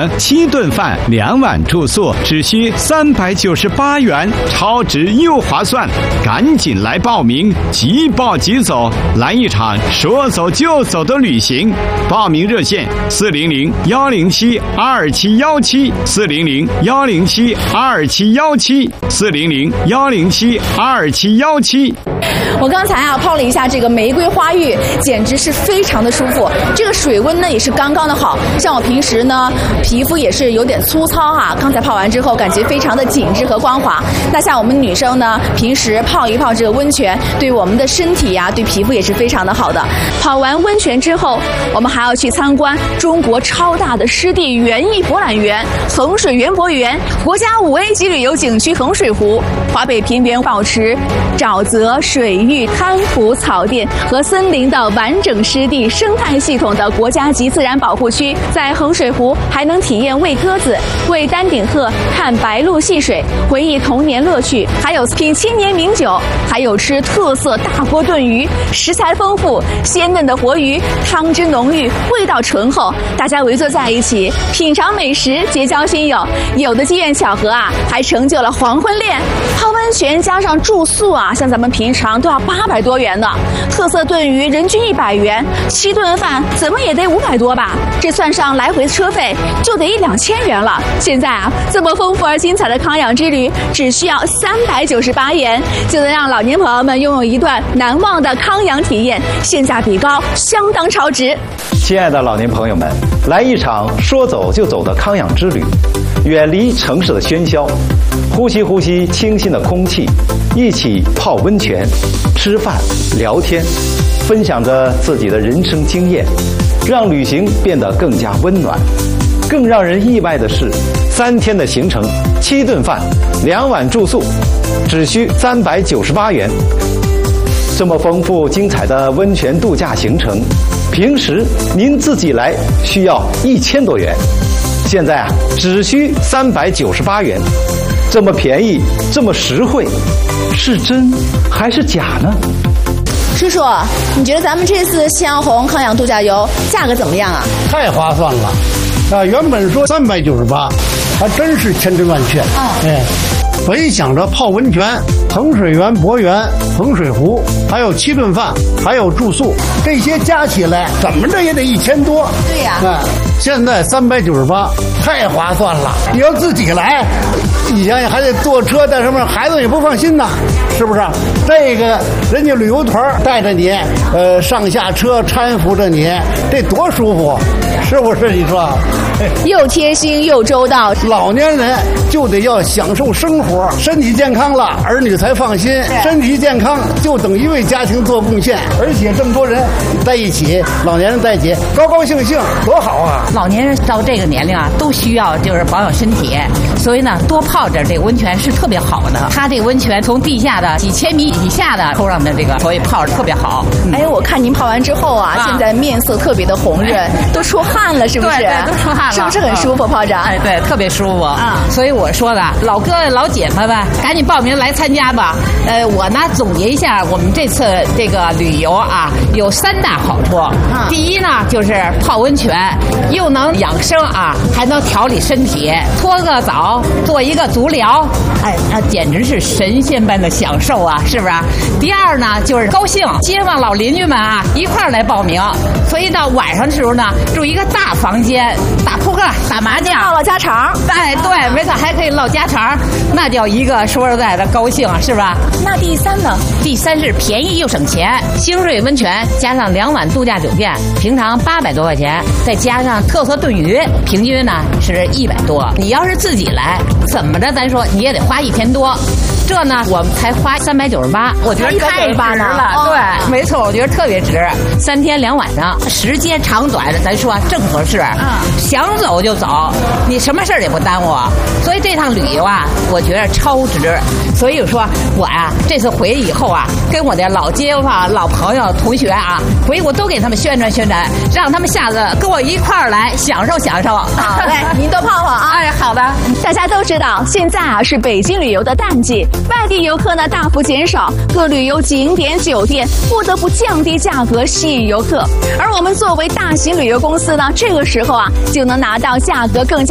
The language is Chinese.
的7顿饭2晚住宿，只需398元，超值又划算，赶紧来报名，即报即走，来一场说走就走的旅行。报名热线400-107-2717，400-107-2717，400-107-2717。 我刚才泡了一下这个玫瑰花浴，简直是非常的舒服。这个水温呢也是刚刚的好，像我平时呢皮肤也是有点粗糙刚才泡完之后感觉非常的紧致和光滑。那像我们女生呢，平时泡一泡这个温泉，对我们的身体对皮肤也是非常的好的。泡完温泉之后，我们还要去参观中国超大的湿地园艺博览园——衡水园博园，国家5A 级旅游景区衡水湖，华北平原保持沼泽、水域、滩涂、草甸和森林的完整湿地生态系统的国家级自然保护区。在衡水湖还能体验喂鸽子、喂丹顶鹤、看白鹭戏水，回忆童年乐趣，还有品青年名酒，还有吃特色大锅炖鱼，食材丰富，鲜嫩的活鱼，汤汁浓郁，味道醇厚，大家围坐在一起品尝美食，结交新友。有的机缘巧合还成就了黄昏恋。泡温泉加上住宿像咱们平常都要800多元呢。特色炖鱼人均100元，7顿饭怎么也得500多吧？这算上来回车费就得1-2000元了。现在这么丰富而精彩的康养之旅，只需要398元，就能让老年朋友们拥有一段难忘的康养体验，性价比高，相当超值。 亲爱的老年朋友们，来一场说走就走的康养之旅，远离城市的喧嚣，呼吸呼吸清新的空气，一起泡温泉、吃饭、聊天，分享着自己的人生经验，让旅行变得更加温暖。更让人意外的是，3天的行程，7顿饭，2晚住宿，只需398元。这么丰富精彩的温泉度假行程，平时您自己来需要1000多元，现在只需398元，这么便宜，这么实惠，是真还是假呢？ 叔叔，你觉得咱们这次夕阳红康养度假游价格怎么样太划算了原本说398，还真是千真万确。本想着泡温泉、衡水园博园、衡水湖，还有7顿饭，还有住宿，这些加起来怎么着也得1000多。 对呀。 现在398，太划算了。你要自己来，你想想还得坐车带什么，孩子也不放心呐，是不是？这个人家旅游团带着你，上下车搀扶着你，这多舒服，是不是？你说？ 又贴心又周到。 老年人就得要享受生活，身体健康了，儿女才放心。身体健康就等于为家庭做贡献，而且这么多人在一起，老年人在一起，高高兴兴，多好啊！ 老年人到这个年龄都需要就是保养身体，所以呢，多泡点这个温泉是特别好的。它这个温泉从地下的几千米以下的抽上的这个，所以泡着特别好。 我看您泡完之后现在面色特别的红润，都出汗了，是不是？ 对，都出汗了， 是不是很舒服？泡着？ 对，特别舒服。所以我说的，老哥老姐们们，赶紧报名来参加吧。我呢总结一下，我们这次这个旅游有3大好处。第一呢，就是泡温泉，又能养生还能调理身体，搓个澡，做一个足疗，简直是神仙般的享受是不是？第二呢，就是高兴，街坊老邻居们一块儿来报名，所以到晚上的时候呢，住一个大房间，打扑克、打麻将， 唠家常。 对，没错，还可以唠家常，那叫一个说实在的高兴，是吧？ 那第3呢？ 第3是便宜又省钱，星瑞温泉加上2晚度假酒店，平常800多块钱，再加上特色炖鱼，平均呢是100多。你要是自己来，怎么着咱说你也得花1000多。这呢，我们才花398，我觉得太值了。对，没错，我觉得特别值。3天2晚上，时间长短咱说正合适。想走就走，你什么事儿也不耽误。所以这趟旅游我觉得超值。所以说我这次回去以后跟我的老街坊、老朋友、同学回我都给他们宣传宣传，让他们下次跟我一块儿来享受享受。 好嘞，您多泡泡好的。 大家都知道，现在是北京旅游的淡季，外地游客呢大幅减少，各旅游景点、酒店不得不降低价格吸引游客。而我们作为大型旅游公司呢，这个时候就能拿到价格更加